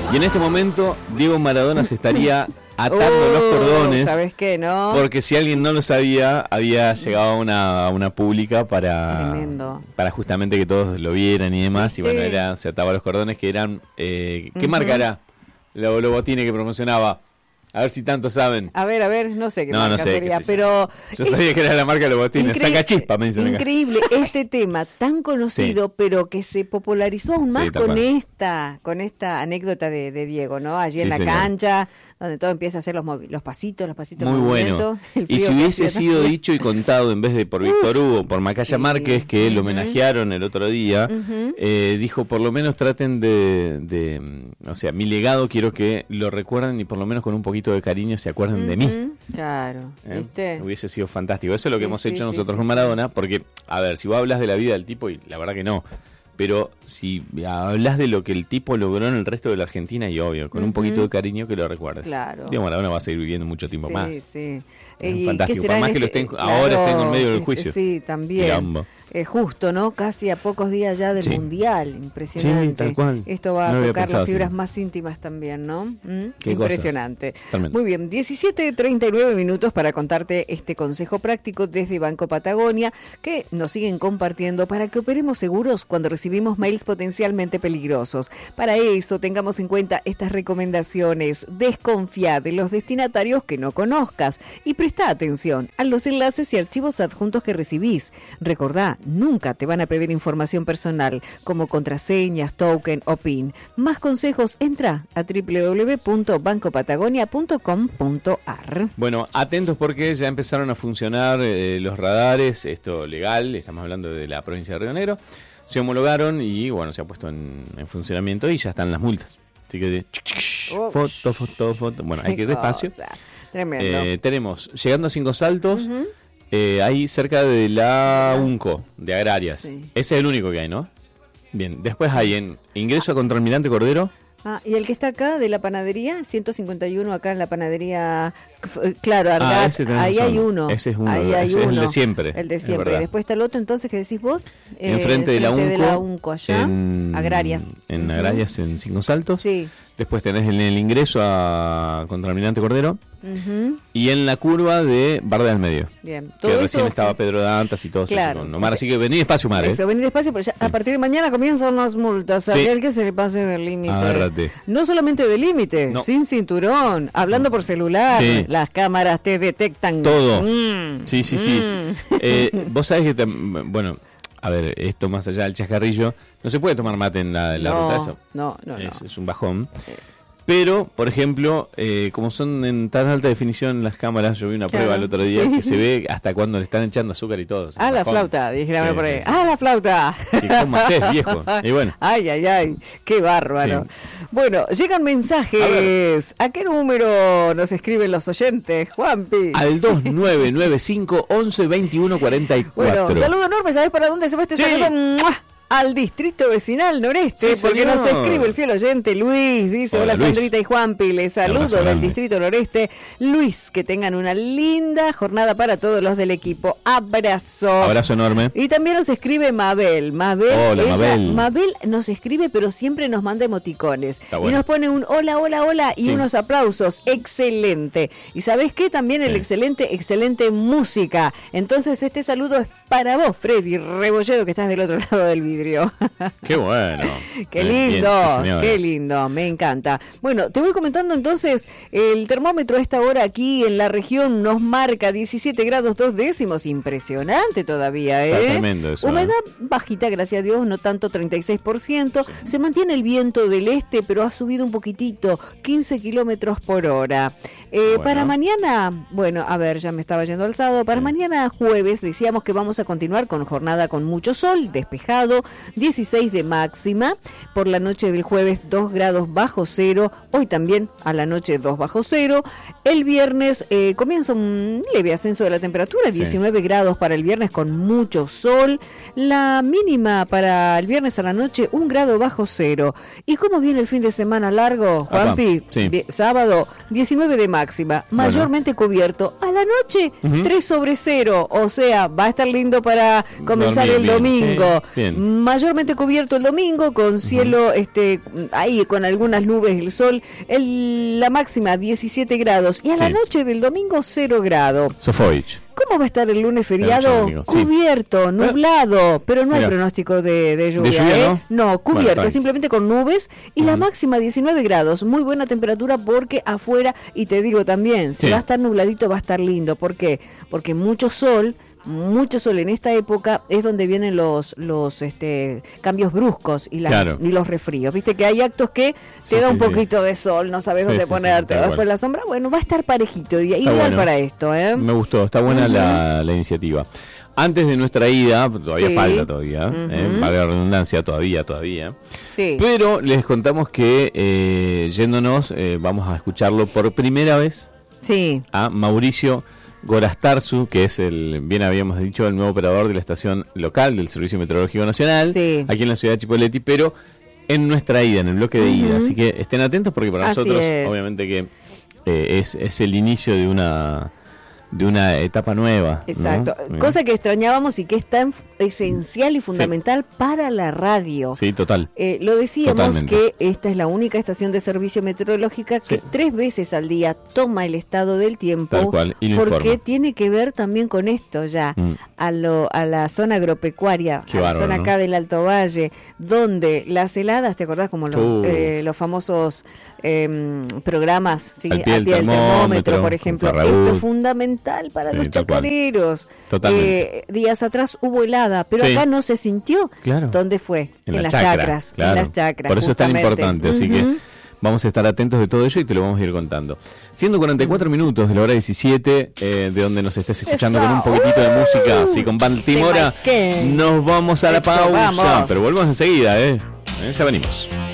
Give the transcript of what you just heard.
Y en este momento Diego Maradona se estaría atando los cordones. ¿Sabes qué, no? Porque si alguien no lo sabía, había llegado a una pública para justamente que todos lo vieran y demás. Y bueno, se ataba los cordones que eran... ¿Qué marca era? Los botines que promocionaba. A ver si tanto saben. A ver, no sé qué marca sería, pero... Yo sabía que era la marca de los botines. Saca chispa, me dicen acá. Increíble este tema tan conocido, pero que se popularizó aún más con esta anécdota de Diego, ¿no? Allí en la cancha, donde todo empieza a hacer los pasitos. Muy bueno. Y si hubiese sido dicho y contado en vez de por Víctor Hugo, por Macaya Márquez, que lo homenajearon el otro día, dijo, por lo menos traten o sea, mi legado quiero que lo recuerden y por lo menos con un poquito de cariño se acuerden de mí. Claro. ¿Viste? Hubiese sido fantástico. Eso es lo que hemos hecho nosotros con Maradona, porque, a ver, si vos hablas de la vida del tipo, y la verdad que no, pero si hablas de lo que el tipo logró en el resto de la Argentina, y obvio, con un poquito de cariño que lo recuerdes. Claro. Diego Maradona va a seguir viviendo mucho tiempo más. Sí. Fantástico, por más que lo estén, ahora estén en medio del juicio. Sí, también. Justo, ¿no? Casi a pocos días ya del Mundial. Impresionante. Sí, tal cual. Esto va a tocar las fibras más íntimas también, ¿no? Impresionante. Muy bien, 17:39 minutos para contarte este consejo práctico desde Banco Patagonia que nos siguen compartiendo para que operemos seguros cuando recibimos mails potencialmente peligrosos. Para eso, tengamos en cuenta estas recomendaciones. Desconfía de los destinatarios que no conozcas y presta atención a los enlaces y archivos adjuntos que recibís. Recordá, nunca te van a pedir información personal como contraseñas, token o PIN. Más consejos, entra a www.bancopatagonia.com.ar. Bueno, atentos porque ya empezaron a funcionar los radares, esto legal, estamos hablando de la provincia de Río Negro, se homologaron y bueno, se ha puesto en funcionamiento y ya están las multas. Así que foto. Bueno, hay que ir despacio. Tremendo. Tenemos, llegando a 5 Saltos, ahí cerca de la UNCO, de Agrarias. Sí. Ese es el único que hay, ¿no? Bien, después hay en ingreso a Contralmirante Cordero. Y el que está acá, de la panadería, 151, acá en la panadería, claro, Argat, ahí hay uno. Ese es uno, ahí hay ese uno. Es el de siempre. El de siempre. Y después está el otro, entonces, ¿qué decís vos? Enfrente de la UNCO, allá, Agrarias. En Agrarias, en 5 Saltos. Sí. Después tenés el ingreso a Contralmirante Cordero. Y en la curva de Barda del Medio. Bien. Que recién estaba Pedro Dantas y todo claro, eso. Omar, así que vení despacio, Omar. Vení despacio, pero ya a partir de mañana comienzan las multas. Aquel que se le pase del límite. Agárrate. No solamente del límite, sin cinturón, hablando por celular. Las cámaras te detectan. Todo. Sí. Vos sabés que, bueno... A ver, esto más allá del chascarrillo, no se puede tomar mate en la ruta, eso. No. Es un bajón. Pero, por ejemplo, como son en tan alta definición las cámaras, yo vi una prueba el otro día que se ve hasta cuando le están echando azúcar y todo. La flauta, dijeron por ahí. La flauta. Sí, ¿cómo hacés, viejo? Y bueno. Ay, qué bárbaro. Sí. Bueno, llegan mensajes. ¿A qué número nos escriben los oyentes, Juanpi? Al 2995 11 21 44. Bueno, saludo enorme, ¿sabés para dónde se va este saludo? ¡Mua! Al distrito vecinal noreste, porque nos escribe el fiel oyente Luis, dice, hola Luis. Sandrita y Juanpi, les saludo del distrito noreste. Luis, que tengan una linda jornada para todos los del equipo. Abrazo enorme. Y también nos escribe Mabel. Hola, Mabel. Mabel nos escribe, pero siempre nos manda emoticones. Y nos pone un hola y unos aplausos. Excelente. Y ¿sabés qué? También el excelente música. Entonces este saludo es para vos, Freddy Rebolledo, que estás del otro lado del vidrio. Qué bueno. Qué lindo, qué lindo, me encanta. Bueno, te voy comentando entonces, el termómetro a esta hora aquí en la región nos marca 17 grados 2 décimos, impresionante todavía, Está tremendo eso. Humedad bajita, gracias a Dios, no tanto, 36%. Se mantiene el viento del este, pero ha subido un poquitito, 15 kilómetros por hora. Para mañana, a ver, ya me estaba yendo alzado. Para mañana jueves decíamos que vamos a continuar con jornada con mucho sol, despejado, 16 de máxima. Por la noche del jueves 2 grados bajo cero. Hoy también a la noche 2 bajo cero. El viernes comienza un leve ascenso de la temperatura, 19 grados para el viernes con mucho sol. La mínima para el viernes a la noche 1 grado bajo cero. ¿Y cómo viene el fin de semana largo, Juanpi? Sábado 19 de máxima, mayormente cubierto. A la noche 3 sobre 0. O sea, va a estar lindo lindo para comenzar el domingo. Bien. Mayormente cubierto el domingo, con cielo ahí con algunas nubes, el sol. La máxima 17 grados. Y a la noche del domingo 0 grados. Sofovich. ¿Cómo va a estar el lunes feriado? Cubierto, nublado, pero no hay pronóstico de lluvia. ¿De lluvia, no, cubierto, simplemente con nubes y la máxima 19 grados. Muy buena temperatura porque afuera, y te digo también, si va a estar nubladito va a estar lindo. ¿Por qué? Porque mucho sol en esta época es donde vienen los cambios bruscos y los resfríos. Viste que hay actos que te da un poquito de sol, no sabes dónde ponerte. Después la sombra, bueno, va a estar parejito y ideal para esto. Me gustó, está buena la iniciativa. Antes de nuestra ida, todavía falta todavía, valga la redundancia, todavía. Sí. Pero les contamos que yéndonos, vamos a escucharlo por primera vez a Mauricio Gorastarzu, que es bien habíamos dicho, el nuevo operador de la estación local del Servicio Meteorológico Nacional, aquí en la ciudad de Chipoleti, pero en nuestra ida, en el bloque de ida. Así que estén atentos porque para nosotros, obviamente que es el inicio de una etapa nueva. Exacto, ¿no? Cosa que extrañábamos y que es tan esencial y fundamental para la radio. Sí, total. Lo decíamos que esta es la única estación de servicio meteorológica que 3 veces al día toma el estado del tiempo. Tal cual, y lo porque informa. Tiene que ver también con esto ya, a la zona agropecueria, Qué a la bárbaro, zona acá del Alto Valle, donde las heladas, ¿te acordás? Como los famosos programas, al pie del termómetro, por ejemplo. Esto es fundamental para los chacareros. Días atrás hubo helada, pero acá no se sintió. Claro. ¿Dónde fue? En las chacras. Claro. En las chacras. Por eso es tan importante, así que vamos a estar atentos de todo ello y te lo vamos a ir contando. Siendo 44 minutos de la hora 17, de donde nos estés escuchando con un poquitito de música, así con Baltimora, nos vamos a la pausa, pero volvemos enseguida, ya venimos.